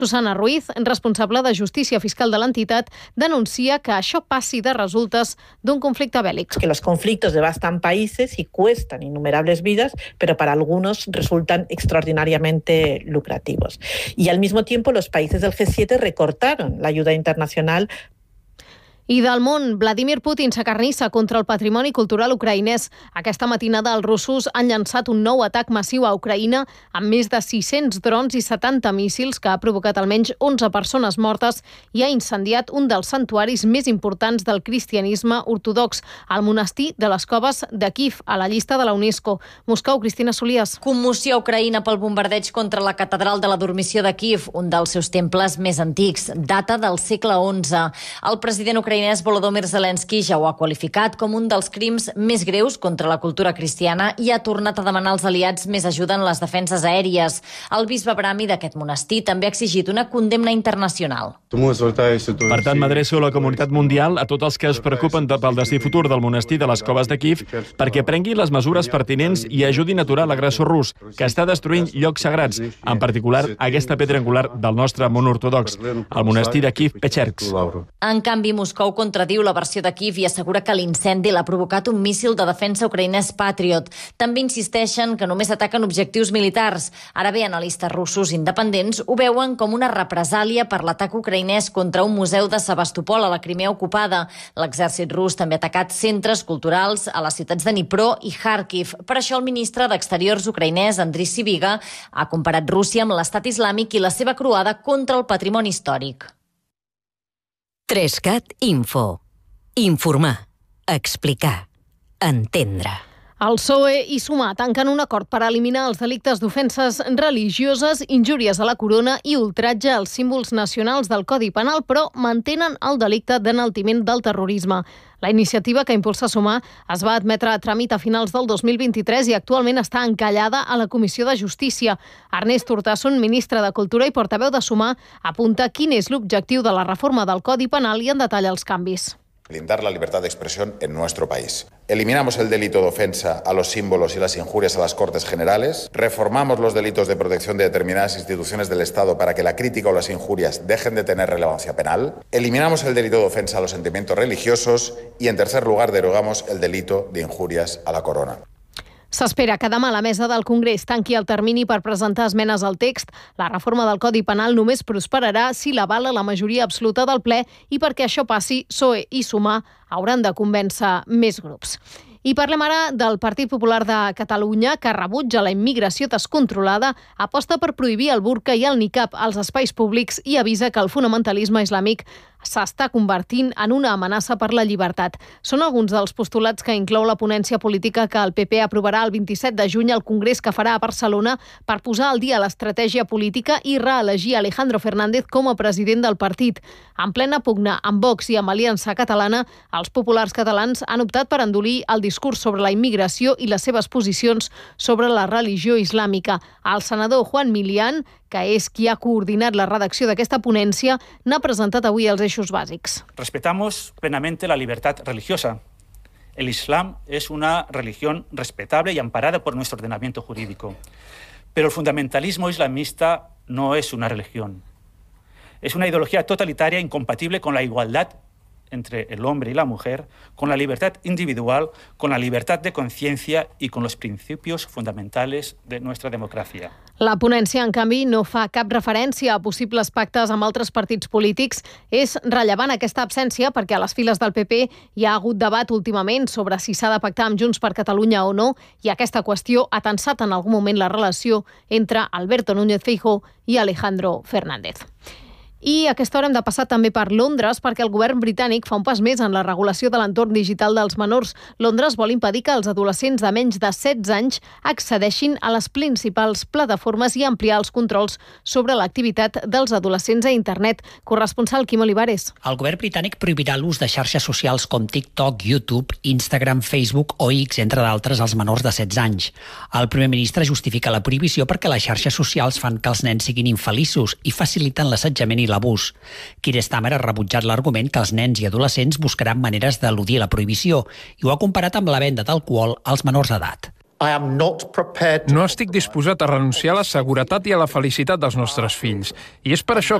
Susana Ruiz, responsable de Justícia Fiscal de l'entitat, denuncia que això passi de resultes d'un conflicte bèl·lic. Que los conflictos devastan países y cuestan innumerables vidas, pero para algunos resultan extraordinariamente lucrativos. Y al mismo tiempo los países del G7 recortaron la ayuda internacional. I del món, Vladimir Putin s'acarnissa contra el patrimoni cultural ucraïnès. Aquesta matinada els russos han llançat un nou atac massiu a Ucraïna amb més de 600 drons i 70 míssils que ha provocat almenys 11 persones mortes i ha incendiat un dels santuaris més importants del cristianisme ortodox, el monestir de les Coves de Kíev, a la llista de la UNESCO. Moscou, Cristina Solies. Commoció a Ucraïna pel bombardeig contra la catedral de la Dormició de Kíev, un dels seus temples més antics, data del segle XI. El president ucraïnès Volodymyr Zelensky ja ho ha qualificat com un dels crims més greus contra la cultura cristiana i ha tornat a demanar als aliats més ajuda en les defenses aèries. El bisbe Brahmi d'aquest monestir també ha exigit una condemna internacional. Per tant, m'adreço a la comunitat mundial, a tots els que es preocupen pel destí futur del monestir de les Coves de Kíev, perquè prenguin les mesures pertinents i ajudin a aturar l'agressor rus, que està destruint llocs sagrats, en particular aquesta pedra angular del nostre món ortodox, el monestir de Kíev-Pechersk. En canvi, Moscou contradiu la versió de Kíev i assegura que l'incendi l'ha provocat un míssil de defensa ucraïnès Patriot. També insisteixen que només ataquen objectius militars. Ara bé, analistes russos independents ho veuen com una represàlia per l'atac ucraïnès contra un museu de Sebastopol a la Crimea ocupada. L'exèrcit rus també ha atacat centres culturals a les ciutats de Dnipro i Kharkiv. Per això el ministre d'Exteriors ucraïnès, Andriy Sybiga, ha comparat Rússia amb l'estat islàmic i la seva croada contra el patrimoni històric. 3CAT Info. Informar, explicar, entendre. El PSOE i Sumar tanquen un acord per eliminar els delictes d'ofenses religioses, injúries a la corona i ultratge als símbols nacionals del Codi Penal, però mantenen el delicte d'enaltiment del terrorisme. La iniciativa que impulsa Sumar es va admetre a tràmit a finals del 2023 i actualment està encallada a la Comissió de Justícia. Ernest Urtasun, ministre de Cultura i portaveu de Sumar, apunta quin és l'objectiu de la reforma del Codi Penal i en detalla els canvis. Blindar la libertad de expresión en nuestro país. Eliminamos el delito de ofensa a los símbolos y las injurias a las Cortes Generales. Reformamos los delitos de protección de determinadas instituciones del Estado para que la crítica o las injurias dejen de tener relevancia penal. Eliminamos el delito de ofensa a los sentimientos religiosos y, en tercer lugar, derogamos el delito de injurias a la corona. S'espera que demà la mesa del Congrés tanqui el termini per presentar esmenes al text. La reforma del Codi Penal només prosperarà si l'avala la majoria absoluta del ple i perquè això passi, PSOE i Sumar hauran de convèncer més grups. I parlem ara del Partit Popular de Catalunya, que rebutja la immigració descontrolada, aposta per prohibir el burca i el niqab als espais públics i avisa que el fonamentalisme islàmic s'està convertint en una amenaça per la llibertat. Són alguns dels postulats que inclou la ponència política que el PP aprovarà el 27 de juny al Congrés que farà a Barcelona per posar al dia l'estratègia política i reelegir Alejandro Fernández com a president del partit. En plena pugna amb Vox i amb Aliança Catalana, els populars catalans han optat per endurir el discurs sobre la immigració i les seves posicions sobre la religió islàmica. El senador Juan Milián, que és qui ha coordinat la redacció d'aquesta ponència, n'ha presentat avui els eixos bàsics. Respetamos plenamente la libertad religiosa. El Islam es una religión respetable y amparada por nuestro ordenamiento jurídico. Pero el fundamentalismo islamista no es una religión. Es una ideología totalitaria incompatible con la igualdad entre el hombre y la mujer, con la libertad individual, con la libertad de conciencia y con los principios fundamentales de nuestra democracia. La ponència, en canvi, no fa cap referència a possibles pactes amb altres partits polítics. És rellevant aquesta absència perquè a les files del PP hi ha hagut debat últimament sobre si s'ha de pactar amb Junts per Catalunya o no, i aquesta qüestió ha tensat en algun moment la relació entre Alberto Núñez Feijóo i Alejandro Fernández. I a aquesta hora hem de passar també per Londres perquè el govern britànic fa un pas més en la regulació de l'entorn digital dels menors. Londres vol impedir que els adolescents de menys de 16 anys accedeixin a les principals plataformes i ampliar els controls sobre l'activitat dels adolescents a internet. Corresponsal Quim Olivares. El govern britànic prohibirà l'ús de xarxes socials com TikTok, YouTube, Instagram, Facebook o X, entre d'altres, als menors de 16 anys. El primer ministre justifica la prohibició perquè les xarxes socials fan que els nens siguin infeliços i faciliten l'assetjament i l'abús. Keir Starmer ha rebutjat l'argument que els nens i adolescents buscaran maneres d'eludir la prohibició i ho ha comparat amb la venda d'alcohol als menors d'edat. No estic disposat a renunciar a la seguretat i a la felicitat dels nostres fills. I és per això